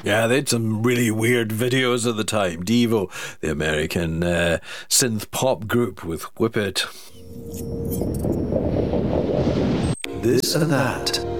Yeah, they had some really weird videos at the time. Devo, the American synth pop group with Whip It. This and that.